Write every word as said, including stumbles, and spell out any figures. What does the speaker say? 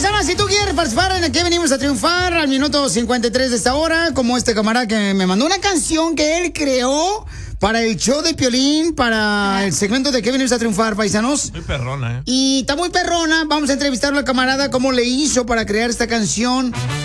Paisana, si tú quieres participar en el que venimos a triunfar al minuto cincuenta y tres de esta hora, como este camarada que me mandó una canción que él creó para el show de Piolín, para el segmento de que venimos a triunfar, paisanos. Muy perrona, ¿eh? Y está muy perrona. Vamos a entrevistarlo al camarada, cómo le hizo para crear esta canción.